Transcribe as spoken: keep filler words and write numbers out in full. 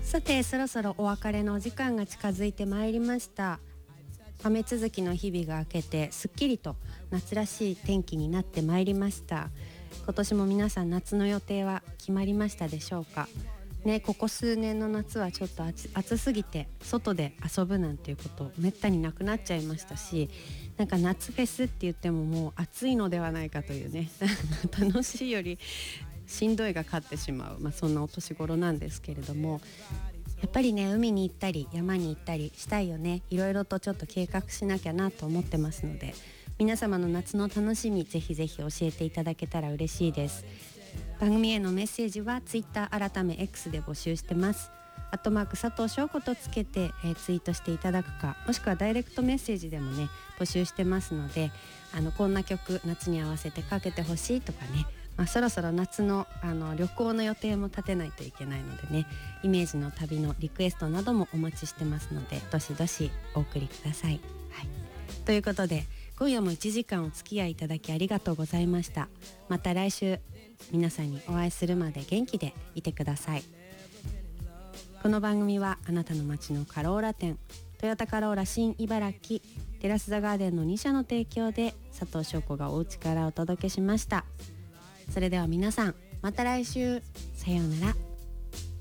さてそろそろお別れのお時間が近づいてまいりました。雨続きの日々が明けてすっきりと夏らしい天気になってまいりました。今年も皆さん夏の予定は決まりましたでしょうかね。ここ数年の夏はちょっと 暑, 暑すぎて外で遊ぶなんていうことめったになくなっちゃいましたし、なんか夏フェスって言ってももう暑いのではないかというね楽しいよりしんどいが勝ってしまう、まあ、そんなお年頃なんですけれども、やっぱりね海に行ったり山に行ったりしたいよね。いろいろとちょっと計画しなきゃなと思ってますので、皆様の夏の楽しみぜひぜひ教えていただけたら嬉しいです。番組へのメッセージはツイッター改め X で募集してます。アットマーク佐藤翔子とつけて、えー、ツイートしていただくか、もしくはダイレクトメッセージでもね募集してますので、あのこんな曲夏に合わせてかけてほしいとかね、まあ、そろそろ夏 の, あの旅行の予定も立てないといけないのでね、イメージの旅のリクエストなどもお待ちしてますので、どしどしお送りください、はい、ということで今夜もいちじかんお付き合いいただきありがとうございました。また来週皆さんにお会いするまで元気でいてください。この番組はあなたの街のカローラ店、トヨタカローラ新茨城、テラスザガーデンのに社の提供で佐藤翔子がお家からお届けしました。それでは皆さんまた来週、さようなら。